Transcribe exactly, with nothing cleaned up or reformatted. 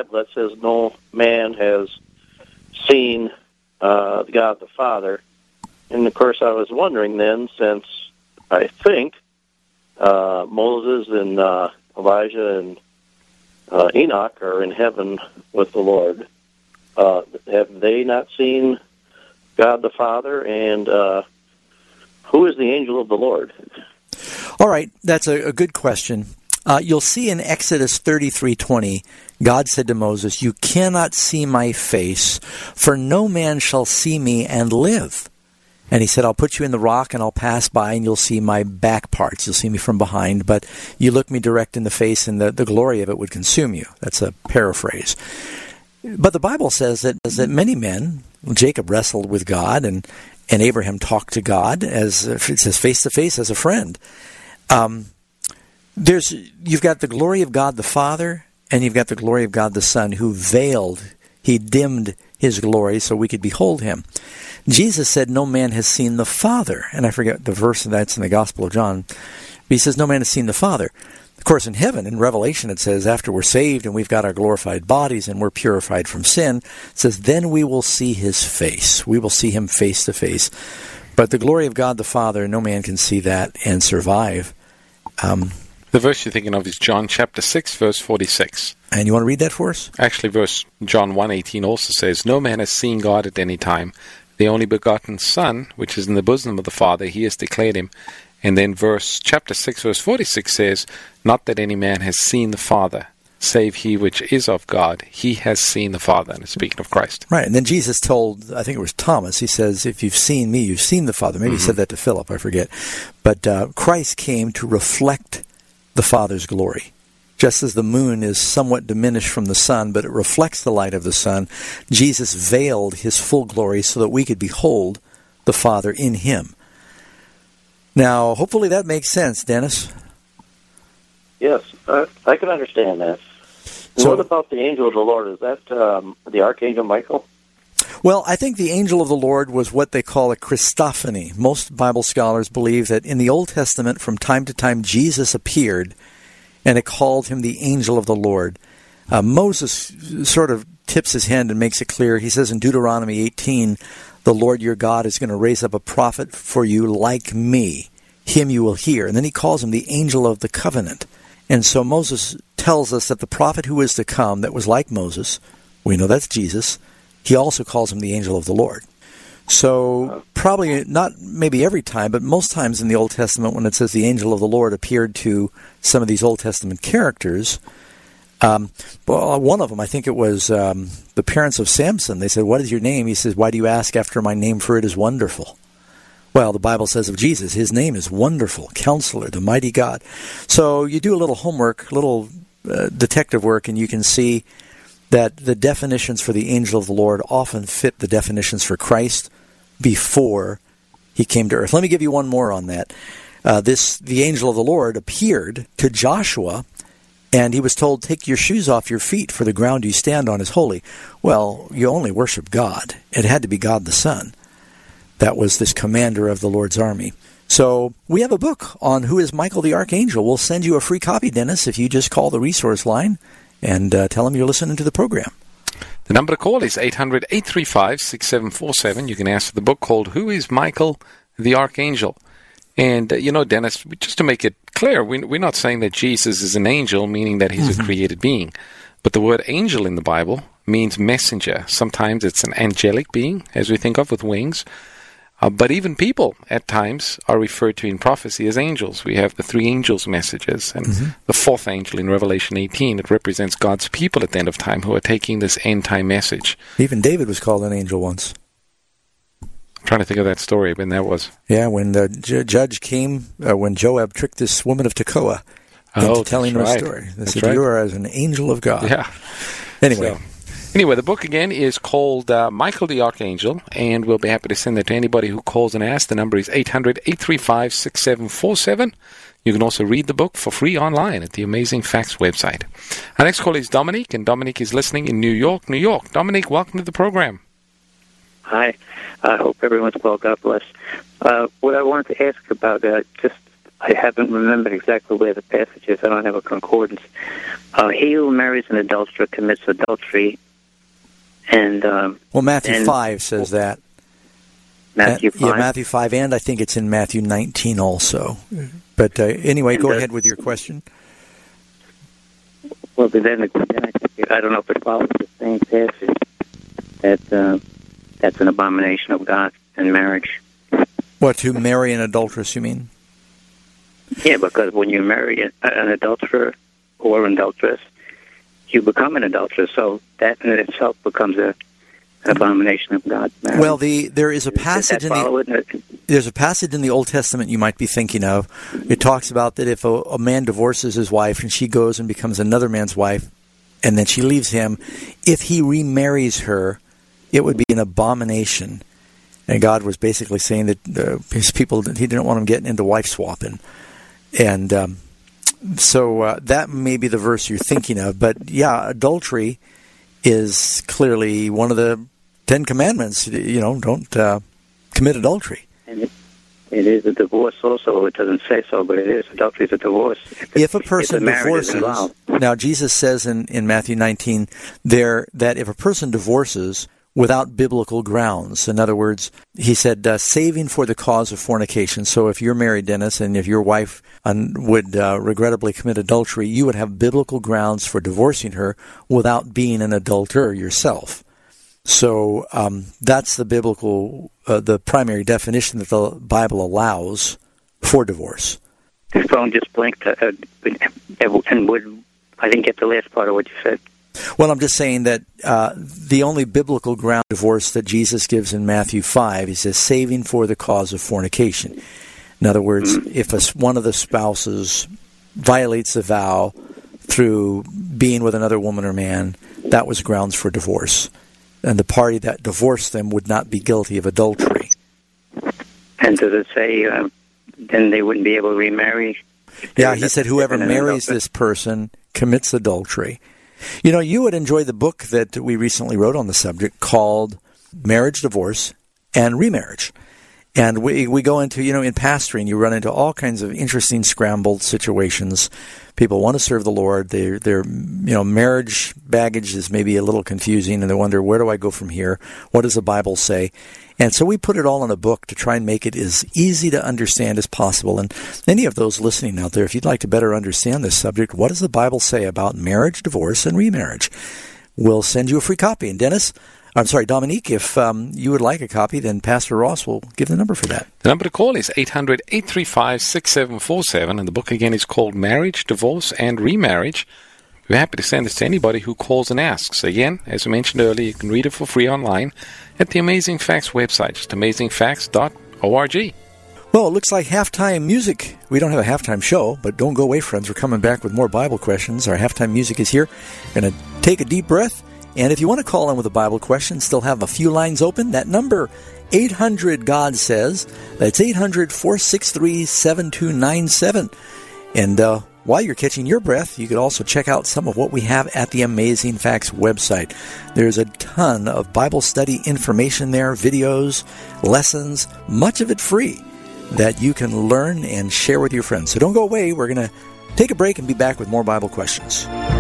God that says no man has seen uh, God the Father. And, of course, I was wondering then, since I think uh, Moses and uh, Elijah and uh, Enoch are in heaven with the Lord, uh, have they not seen God the Father? And uh, who is the angel of the Lord? All right, that's a, a good question. Uh, you'll see in Exodus thirty-three twenty, God said to Moses, "You cannot see my face, for no man shall see me and live." And he said, "I'll put you in the rock and I'll pass by and you'll see my back parts. You'll see me from behind, but you look me direct in the face and the, the glory of it would consume you." That's a paraphrase. But the Bible says that, that many men, Jacob wrestled with God and, and Abraham talked to God, as it says, face to face as a friend. Um, there's you've got the glory of God the Father and you've got the glory of God the Son, who veiled, he dimmed his glory so we could behold him. Jesus said, "No man has seen the Father." And I forget the verse that's in the Gospel of John. But he says, "No man has seen the Father." Of course, in heaven, in Revelation, it says, after we're saved and we've got our glorified bodies and we're purified from sin, it says, then we will see his face. We will see him face to face. But the glory of God the Father, no man can see that and survive. Um, the verse you're thinking of is John chapter six, verse forty-six. And you want to read that for us? Actually, verse John one eighteen also says, "No man has seen God at any time. The only begotten Son, which is in the bosom of the Father, he has declared him." And then verse chapter six, verse forty-six says, "Not that any man has seen the Father, save he which is of God. He has seen the Father." And it's speaking of Christ. Right. And then Jesus told, I think it was Thomas, he says, "If you've seen me, you've seen the Father." Maybe mm-hmm. he said that to Philip, I forget. But uh, Christ came to reflect the Father's glory. Just as the moon is somewhat diminished from the sun, but it reflects the light of the sun, Jesus veiled his full glory so that we could behold the Father in him. Now, hopefully that makes sense, Dennis. Yes, uh, I can understand that. And so, what about the angel of the Lord? Is that um, the Archangel Michael? Well, I think the angel of the Lord was what they call a Christophany. Most Bible scholars believe that in the Old Testament, from time to time, Jesus appeared, and it called him the angel of the Lord. Uh, Moses sort of tips his hand and makes it clear. He says in Deuteronomy eighteen, "The Lord your God is going to raise up a prophet for you like me. Him you will hear." And then he calls him the angel of the covenant. And so Moses tells us that the prophet who is to come, that was like Moses, we know that's Jesus, he also calls him the angel of the Lord. So probably not maybe every time, but most times in the Old Testament when it says the angel of the Lord appeared to some of these Old Testament characters, um, well, one of them, I think it was um, the parents of Samson. They said, "What is your name?" He says, "Why do you ask after my name? For it is wonderful." Well, the Bible says of Jesus, his name is Wonderful, Counselor, the Mighty God. So you do a little homework, a little uh, detective work, and you can see that the definitions for the angel of the Lord often fit the definitions for Christ before he came to earth. Let me give you one more on that. Uh, this the angel of the Lord appeared to Joshua, and he was told, "Take your shoes off your feet, for the ground you stand on is holy." Well, you only worship God. It had to be God the Son. That was this commander of the Lord's army. So we have a book on who is Michael the Archangel. We'll send you a free copy, Dennis, if you just call the resource line and uh, tell them you're listening to the program. The number to call is eight hundred, eight three five, six seven four seven. You can ask for the book called Who is Michael the Archangel? And, uh, you know, Dennis, just to make it clear, we, we're not saying that Jesus is an angel, meaning that he's mm-hmm. a created being. But the word angel in the Bible means messenger. Sometimes it's an angelic being, as we think of with wings. Uh, but even people, at times, are referred to in prophecy as angels. We have the three angels' messages, and mm-hmm. the fourth angel in Revelation eighteen. It represents God's people at the end of time who are taking this end-time message. Even David was called an angel once. I'm trying to think of that story, when that was. Yeah, when the ju- judge came, uh, when Joab tricked this woman of Tekoa into oh, telling her right. a story. They that's said, right. "You are as an angel of God." Yeah. Anyway. So. Anyway, the book again is called uh, Michael the Archangel, and we'll be happy to send that to anybody who calls and asks. The number is eight hundred, eight three five, six seven four seven. You can also read the book for free online at the Amazing Facts website. Our next call is Dominic, and Dominic is listening in New York, New York. Dominic, welcome to the program. Hi. I hope everyone's well. God bless. Uh, what I wanted to ask about, uh, just I haven't remembered exactly where the passage is. I don't have a concordance. Uh, he who marries an adulterer commits adultery. And um, well, Matthew and, five says that. Matthew five? Yeah, Matthew five, and I think it's in Matthew nineteen also. But uh, anyway, and go does, ahead with your question. Well, but then, then I don't know if it follows the same passage that uh, that's an abomination of God in marriage. What, to marry an adulteress, you mean? Yeah, because when you marry an adulterer or an adulteress, you become an adulterer. So that in itself becomes a, an abomination of God. Marriage. Well, the there is a passage in the it? there's a passage in the Old Testament you might be thinking of. It talks about that if a, a man divorces his wife and she goes and becomes another man's wife, and then she leaves him, if he remarries her, it would be an abomination. And God was basically saying that uh, his people, he didn't want them getting into wife swapping. And um, so uh, that may be the verse you're thinking of. But yeah, adultery is clearly one of the Ten Commandments. You know, don't uh, commit adultery. And it, it is a divorce also. It doesn't say so, but it is. Adultery is a divorce. If, if a person if divorces, now Jesus says in, in Matthew nineteen there that if a person divorces without biblical grounds. In other words, he said, uh, saving for the cause of fornication. So if you're married, Dennis, and if your wife un- would uh, regrettably commit adultery, you would have biblical grounds for divorcing her without being an adulterer yourself. So um, that's the biblical, uh, the primary definition that the Bible allows for divorce. The phone just blinked, uh, and would I didn't get the last part of what you said. Well, I'm just saying that uh, the only biblical ground of divorce that Jesus gives in Matthew five, he says, saving for the cause of fornication. In other words, mm-hmm. if a, one of the spouses violates the vow through being with another woman or man, that was grounds for divorce. And the party that divorced them would not be guilty of adultery. And does it say uh, then they wouldn't be able to remarry? Yeah, he said whoever marries this person commits adultery. You know, you would enjoy the book that we recently wrote on the subject called Marriage, Divorce, and Remarriage. And we we go into, you know, in pastoring, you run into all kinds of interesting scrambled situations. People want to serve the Lord. Their, their, you know, marriage baggage is maybe a little confusing, and they wonder, where do I go from here? What does the Bible say? And so we put it all in a book to try and make it as easy to understand as possible. And any of those listening out there, if you'd like to better understand this subject, what does the Bible say about marriage, divorce, and remarriage? We'll send you a free copy. And Dennis, I'm sorry, Dominique, if um, you would like a copy, then Pastor Ross will give the number for that. The number to call is eight hundred, eight three five, six seven four seven, and the book again is called Marriage, Divorce, and Remarriage. We're happy to send this to anybody who calls and asks. Again, as I mentioned earlier, you can read it for free online at the Amazing Facts website, just amazing facts dot org. Well, it looks like halftime music. We don't have a halftime show, but don't go away, friends. We're coming back with more Bible questions. Our halftime music is here. Going to take a deep breath. And if you want to call in with a Bible question, still have a few lines open. That number, eight hundred God Says. That's eight hundred, four six three, seven two nine seven. And uh, while you're catching your breath, you could also check out some of what we have at the Amazing Facts website. There's a ton of Bible study information there, videos, lessons, much of it free, that you can learn and share with your friends. So don't go away. We're going to take a break and be back with more Bible questions.